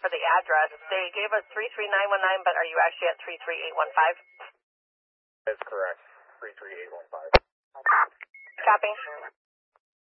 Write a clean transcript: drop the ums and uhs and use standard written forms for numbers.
for the address. They gave us 33919, but are you actually at 33815? That's correct. 33815. Copy.